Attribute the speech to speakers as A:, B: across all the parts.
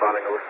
A: responding, over.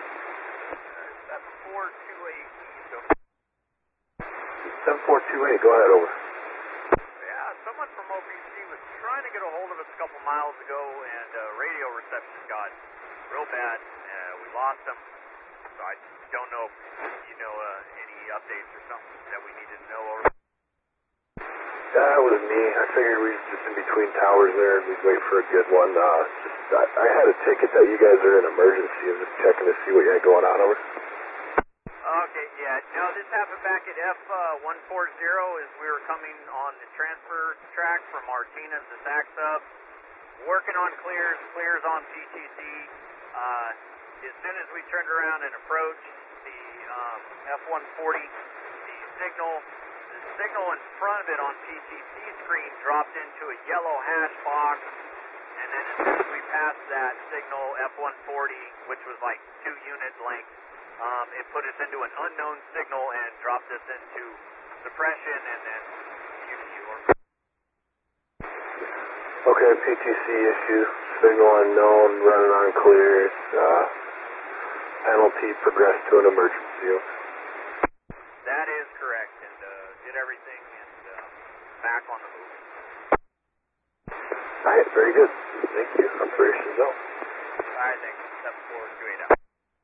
B: 7428, go ahead, over.
C: Yeah, someone from OPC was trying to get a hold of us a couple miles ago, and radio reception got real bad. We lost them, so I don't know if you know any updates or something that we needed to know, over.
B: That was me. I figured we was just in between towers there, and we'd wait for a good one. I had a ticket that you guys are in emergency. I'm just checking to see what you had going on, over.
C: Okay, yeah. No, this happened back at F140 as we were coming on the transfer track from Martinez to Saxub. Working on clears on PTC. As soon as we turned around and approached the F140, the signal in front of it on PTC screen dropped into a yellow hash box, and then as soon as we passed that signal, F140, which was like 2 unit length, it put us into an unknown signal and dropped us into suppression and then QQ.
B: Okay, PTC issue, signal unknown, running on clear. Penalty progressed to an emergency.
C: That is correct, and did everything and back on the move.
B: All right, very good. Thank you. Operation Zone.
C: All right, thanks. 7428 out.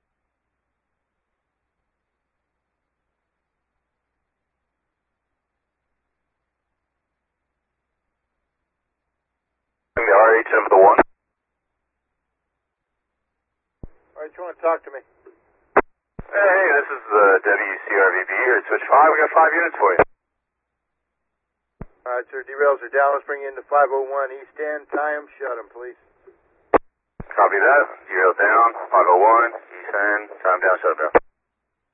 B: RH number 1.
A: All right, you want to talk to me?
B: Hey, this is the WCRVB here at Switch 5. We got 5 units for you.
A: All right, sir. Derails are down. Let's bring you into 501 East End. Time, shut them, please.
B: Copy that. Derail down. 501 East End. Time down, shut down.